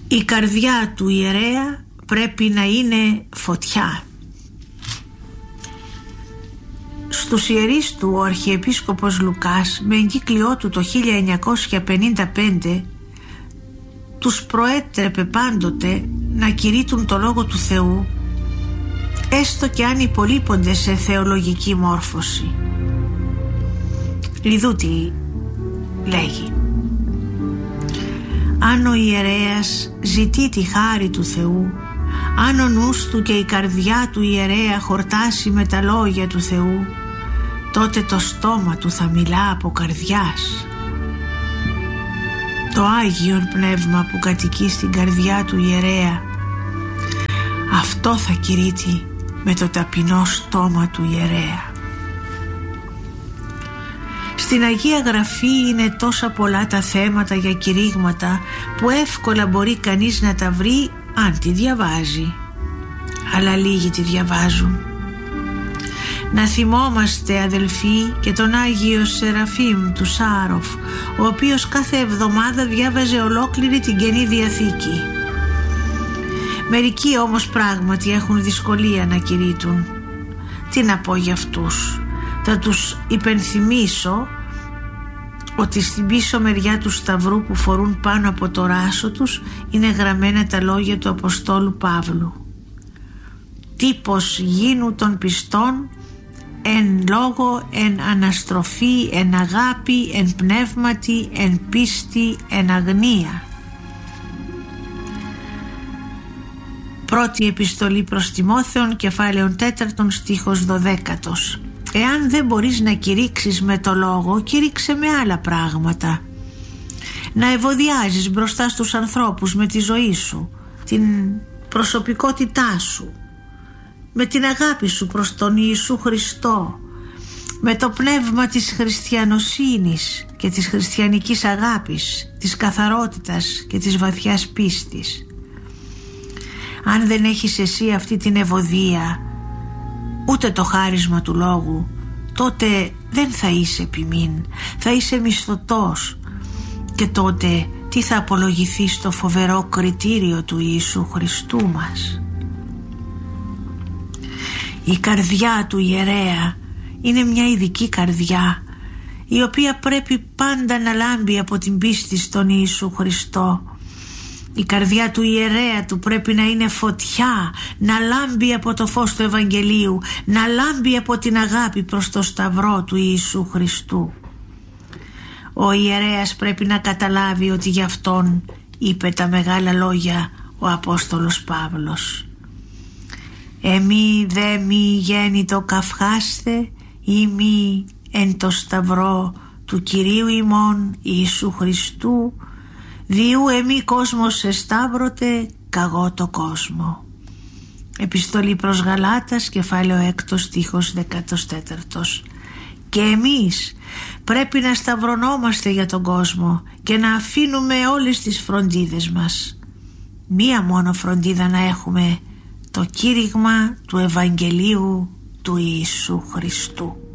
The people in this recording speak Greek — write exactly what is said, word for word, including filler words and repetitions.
Η καρδιά του ιερέα πρέπει να είναι φωτιά. Στους ιερείς του ο Αρχιεπίσκοπος Λουκάς με εγκύκλιό του το χίλια εννιακόσια πενήντα πέντε τους προέτρεπε πάντοτε να κηρύττουν το Λόγο του Θεού, έστω και αν υπολείπονται σε θεολογική μόρφωση. Ιδούτη λέγει: αν ο ιερέας ζητεί τη χάρη του Θεού, αν ο νους του και η καρδιά του ιερέα χορτάσει με τα λόγια του Θεού, τότε το στόμα του θα μιλά από καρδιάς. Το Άγιον Πνεύμα που κατοικεί στην καρδιά του ιερέα, αυτό θα κηρύττει με το ταπεινό στόμα του ιερέα. Στην Αγία Γραφή είναι τόσα πολλά τα θέματα για κηρύγματα που εύκολα μπορεί κανείς να τα βρει αν τη διαβάζει, αλλά λίγοι τη διαβάζουν. Να θυμόμαστε, αδελφοί, και τον Άγιο Σεραφείμ του Σάροφ, ο οποίος κάθε εβδομάδα διάβαζε ολόκληρη την Καινή Διαθήκη. Μερικοί όμως πράγματι έχουν δυσκολία να κηρύττουν. Τι να πω για αυτούς? Θα τους υπενθυμίσω ότι στην πίσω μεριά του σταυρού που φορούν πάνω από το ράσο τους είναι γραμμένα τα λόγια του Αποστόλου Παύλου: «Τύπος γίνου των πιστών εν λόγω, εν αναστροφή, εν αγάπη, εν πνεύματι, εν πίστη, εν αγνία». Πρώτη επιστολή προς Τιμόθεον, κεφάλαιον τέταρτον, στίχος δωδέκατος. Εάν δεν μπορείς να κηρύξεις με το λόγο, κηρύξε με άλλα πράγματα. Να ευωδιάζεις μπροστά στους ανθρώπους με τη ζωή σου, την προσωπικότητά σου, με την αγάπη σου προς τον Ιησού Χριστό, με το πνεύμα της χριστιανοσύνης και της χριστιανικής αγάπης, της καθαρότητας και της βαθιάς πίστης. Αν δεν έχεις εσύ αυτή την ευωδία, ούτε το χάρισμα του λόγου, τότε δεν θα είσαι ποιμήν, θα είσαι μισθωτός, και τότε τι θα απολογηθεί στο φοβερό κριτήριο του Ιησού Χριστού μας? Η καρδιά του ιερέα είναι μια ειδική καρδιά, η οποία πρέπει πάντα να λάμπει από την πίστη στον Ιησού Χριστό. Η καρδιά του ιερέα του πρέπει να είναι φωτιά, να λάμπει από το φως του Ευαγγελίου, να λάμπει από την αγάπη προς το σταυρό του Ιησού Χριστού. Ο ιερέας πρέπει να καταλάβει ότι γι' αυτόν είπε τα μεγάλα λόγια ο Απόστολος Παύλος: «Εμεί δε μη γέννητο καυχάστε, ή μη εν το σταυρό του Κυρίου ημών Ιησού Χριστού, διού εμεί κόσμος εσταύρωτε, καγώ το κόσμο». Επιστολή προς Γαλάτας, κεφάλαιο έκτο, στίχος δεκατέσσερις. Και εμείς πρέπει να σταυρωνόμαστε για τον κόσμο και να αφήνουμε όλες τις φροντίδες μας. Μία μόνο φροντίδα να έχουμε: το κήρυγμα του Ευαγγελίου του Ιησού Χριστού.